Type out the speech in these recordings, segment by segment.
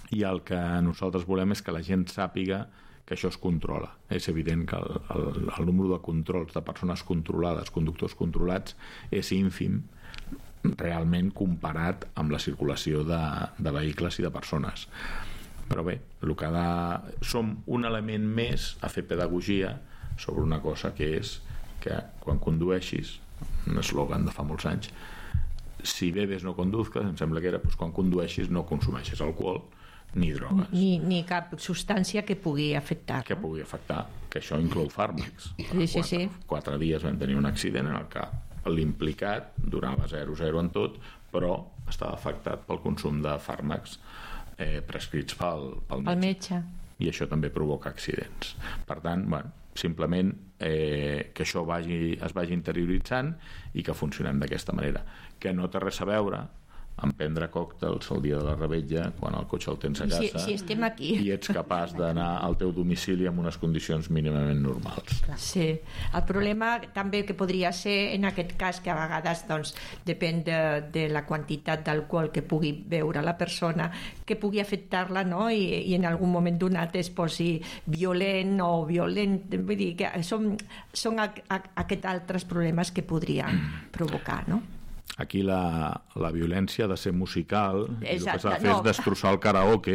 i el que nosaltres volem és que la gent sàpiga que això es controla. És evident que el número de controls de persones controlades, conductors controlats, és ínfim realment comparat amb la circulació de vehicles i de persones. Però bé, som un element més a fer pedagogia sobre una cosa que és que quan condueixis, un eslògan de fa molts anys, si bebes no conduzcas, em sembla que era, doncs quan condueixis no consumeixis alcohol ni drogues. Ni cap substància que pugui afectar. Que pugui afectar, que això inclou fàrmacs. Sí. 4 dies vam tenir un accident en el que l'implicat donava 0-0 en tot, però estava afectat pel consum de fàrmacs prescrits pel metge. I això també provoca accidents. Per tant, simplement que això es vagi interioritzant i que funcionem d'aquesta manera, que no té res a veure amb prendre còctels el dia de la revetlla quan el cotxe el tens a casa si estem aquí i ets capaç d'anar al teu domicili amb unes condicions mínimament normals. Sí, el problema també que podria ser en aquest cas que a vegades depèn de la quantitat d'alcohol que pugui beure la persona, que pugui afectar-la, no? I en algun moment donat es posi violent o violent, vull dir que són aquests altres problemes que podria provocar, no? Aquí la violència ha de ser musical. Exacte, i el que s'ha de fer és destrossar el karaoke,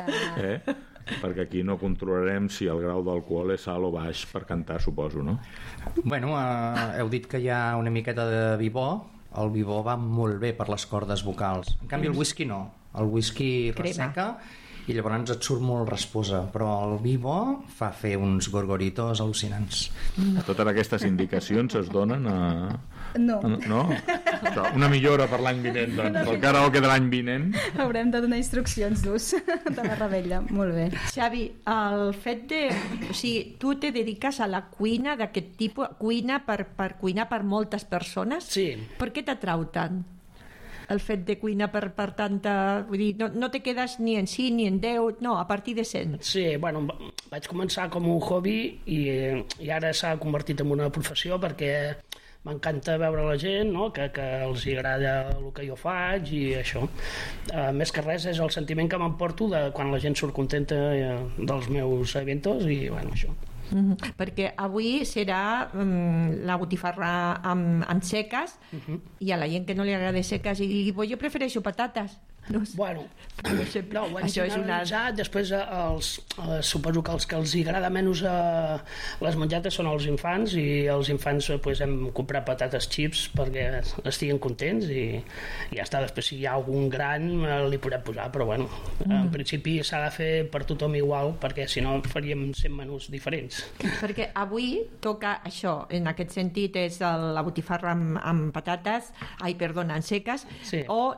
perquè aquí no controlarem si el grau d'alcohol és alt o baix per cantar, suposo, no? Bueno, heu dit que hi ha una miqueta de vi bo. El vi bo va molt bé per les cordes vocals. En canvi el whisky no. El whisky resseca i llavors et surt molt rasposa, però el vi bo fa fer uns gorgoritos al·lucinants. Totes aquestes indicacions es donen a... No. Una millora per l'any vinent, doncs, pel karaoke de l'any vinent. Haurem de donar instruccions d'ús de la revetlla. Molt bé. Xavi, el fet de... O sigui, tu te dediques a la cuina d'aquest tipus, cuina per cuinar per moltes persones? Sí. Per què t'atrau tant? El fet de cuinar per tanta... Vull dir, no te quedes ni en 5 ni en 10, no, a partir de 100. Sí, bueno, vaig començar com un hobby i ara s'ha convertit en una professió perquè m'encanta veure la gent, no? que els agrada el que jo faig i això. Més que res és el sentiment que m'emporto de quan la gent surt contenta dels meus eventos i bueno, això. Perquè avui serà la botifarra amb seques i a la gent que no li agrada seques i digui, jo prefereixo patates. Bueno, no, ho hem generalitzat. Després suposo que els que els agrada menys les menjates són els infants i els infants hem comprat patates chips perquè estiguin contents i ja està. Després si hi ha algun gran li podem posar, però bueno, en principi s'ha de fer per tothom igual perquè si no faríem 100 menús diferents. Perquè avui toca això, en aquest sentit és la botifarra amb patates, amb seques, sí. O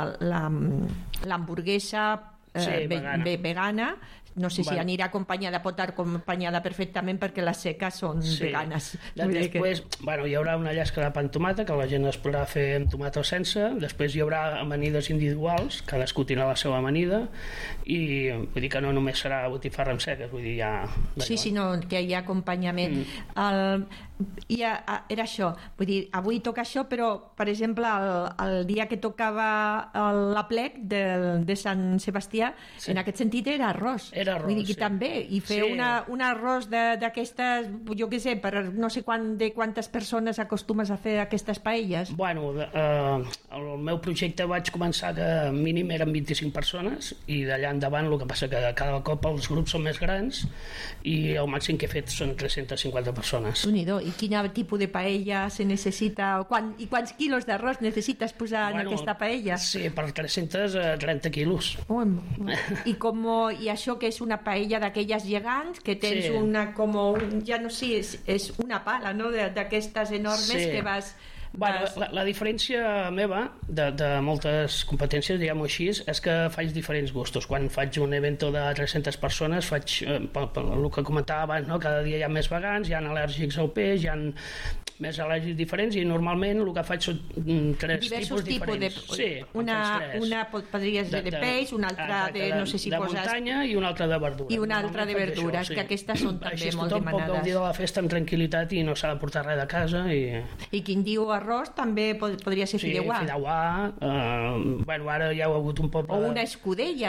l'hamburguesa vegana. No sé si anirà acompanyada, pot anar acompanyada perfectament perquè les seques són veganes. Després hi haurà una llesca de pa amb tomata que la gent es podrà fer amb tomata o sense. Després hi haurà amanides individuals, cadascú tindrà la seva amanida i vull dir que no només serà botifarra amb seques, vull dir sí, sinó que hi ha acompanyament. Era això, vull dir, avui toca això, però per exemple el dia que tocava l'aplec de Sant Sebastià, en aquest sentit era arròs. Vull dir que també, i fer un arròs d'aquestes, jo què sé, per no sé quantes persones acostumes a fer aquestes paelles? Bueno, el meu projecte vaig començar que mínim eren 25 persones i d'allà endavant el que passa que cada cop els grups són més grans i el màxim que he fet són 350 persones. I quin tipus de paella se necessita i quants quilos d'arròs necessites posar en aquesta paella? Sí, per 330 quilos. I això que és una paella d'aquelles gegants que tens ja no sé, és una pala, no? D'aquestes enormes que vas... La diferència meva de moltes competències, diguem-ho així, és que faig diferents gustos. Quan faig un evento de 300 persones faig el que comentava abans, no? Cada dia hi ha més vegans, hi ha al·lèrgics al peix, hi ha més al·lèrgics diferents i normalment el que faig són diversos tipus diferents. Una podria ser de peix, una altra de no sé si poses... De muntanya i una altra de verdures. I una altra de verdures, que aquestes són també molt demanades. Així tothom pot gaudir de la festa amb tranquil·litat i no s'ha de portar res de casa. I quin diu arròs també podria ser fideuà. Sí, fideuà. Ara hi ha hagut un poble... O una escudella